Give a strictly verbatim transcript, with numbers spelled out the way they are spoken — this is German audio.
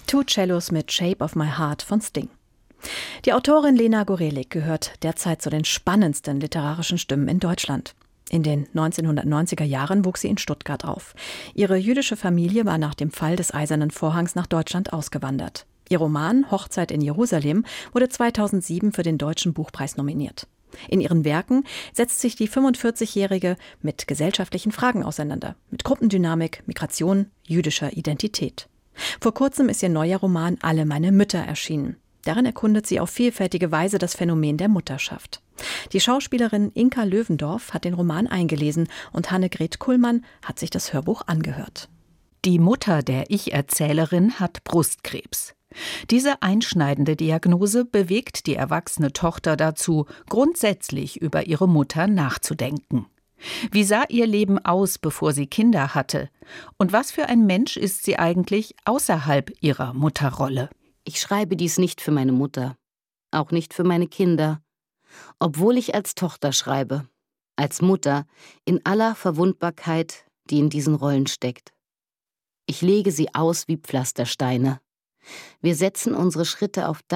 Two Cellos mit Shape of My Heart von Sting. Die Autorin Lena Gorelik gehört derzeit zu den spannendsten literarischen Stimmen in Deutschland. In den neunzehnhundertneunziger Jahren wuchs sie in Stuttgart auf. Ihre jüdische Familie war nach dem Fall des Eisernen Vorhangs nach Deutschland ausgewandert. Ihr Roman Hochzeit in Jerusalem wurde zweitausendsieben für den Deutschen Buchpreis nominiert. In ihren Werken setzt sich die fünfundvierzigjährige mit gesellschaftlichen Fragen auseinander, mit Gruppendynamik, Migration, jüdischer Identität. Vor kurzem ist ihr neuer Roman Alle meine Mütter erschienen. Darin erkundet sie auf vielfältige Weise das Phänomen der Mutterschaft. Die Schauspielerin Inka Löwendorf hat den Roman eingelesen und Hannegret Kullmann hat sich das Hörbuch angehört. Die Mutter der Ich-Erzählerin hat Brustkrebs. Diese einschneidende Diagnose bewegt die erwachsene Tochter dazu, grundsätzlich über ihre Mutter nachzudenken. Wie sah ihr Leben aus, bevor sie Kinder hatte? Und was für ein Mensch ist sie eigentlich außerhalb ihrer Mutterrolle? Ich schreibe dies nicht für meine Mutter, auch nicht für meine Kinder, obwohl ich als Tochter schreibe, als Mutter in aller Verwundbarkeit, die in diesen Rollen steckt. Ich lege sie aus wie Pflastersteine. Wir setzen unsere Schritte auf das,